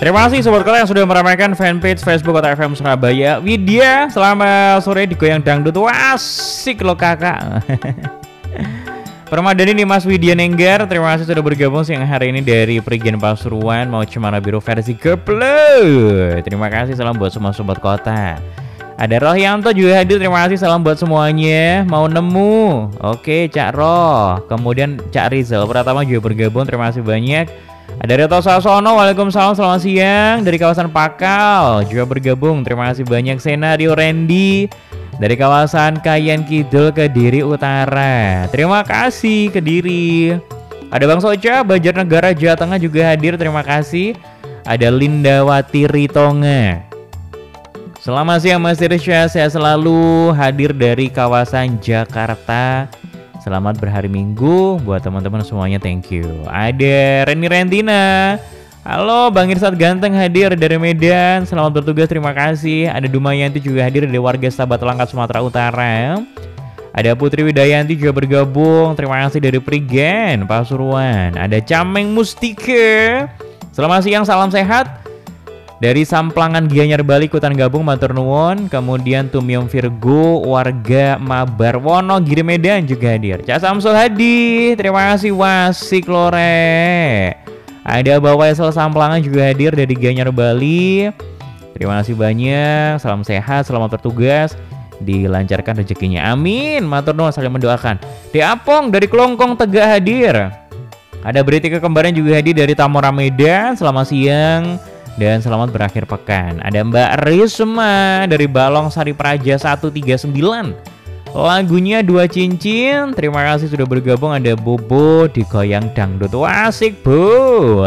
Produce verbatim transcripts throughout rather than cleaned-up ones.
Terima kasih sobat Kota yang sudah meramaikan fanpage Facebook Kota F M Surabaya. Widya, selamat sore di Goyang Dangdut. Wah, asik loh kakak. Permadani nih Mas Widya Nenggar, terima kasih sudah bergabung siang hari ini dari Prigen Pasuruan, mau Cemara Biru versi Geplek. Terima kasih, salam buat semua sobat Kota. Ada Rohyanto juga hadir, terima kasih, salam buat semuanya. Mau nemu, oke Cak Roh. Kemudian Cak Rizal Pratama juga bergabung, terima kasih banyak. Ada Reto Sasono, waalaikumsalam, selamat siang dari kawasan Pakal juga bergabung, terima kasih banyak. Senario Randy dari kawasan Kayan Kidul Kediri Utara, terima kasih Kediri. Ada Bang Soca Banjarnegara Jawa Tengah juga hadir, terima kasih. Ada Lindawati Ritonga, selamat siang Mas Irsya, saya selalu hadir dari kawasan Jakarta. Selamat berhari Minggu buat teman-teman semuanya, thank you. Ada Reni Rentina, halo Bang Irsat Ganteng hadir dari Medan, selamat bertugas, terima kasih. Ada Dumayanti juga hadir dari warga Sahabat Langkat Sumatera Utara. Ada Putri Widayanti juga bergabung, terima kasih dari Prigen Pasuruan. Ada Cameng Mustika, selamat siang, salam sehat. Dari Samplangan Gianyar Bali, ikutan gabung, matur nuwun. Kemudian Tumyong Virgo, warga Mabar Wonogiri Medan juga hadir. Cak Samsul Hadi, terima kasih. Wasik Lore. Ada Bapak Esel Samplangan juga hadir dari Gianyar Bali. Terima kasih banyak. Salam sehat, selamat bertugas, dilancarkan rezekinya. Amin. Matur nuwun, saling mendoakan. De Apong dari Kelongkong Tegak hadir. Ada Berita Kekembaran juga hadir dari Tamora Medan. Selamat siang dan selamat berakhir pekan. Ada Mbak Risma dari Balong Sari Praja seratus tiga puluh sembilan. Lagunya Dua Cincin. Terima kasih sudah bergabung. Ada Bobo di Goyang Dangdut. Wah, asik Bu.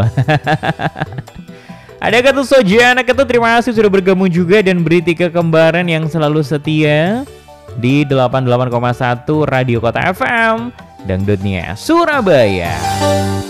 Ada Ketut Sojana Ketut, terima kasih sudah bergabung juga. Dan Berita Kekembaran yang selalu setia di delapan puluh delapan koma satu Radio Kota F M Dangdutnya Surabaya.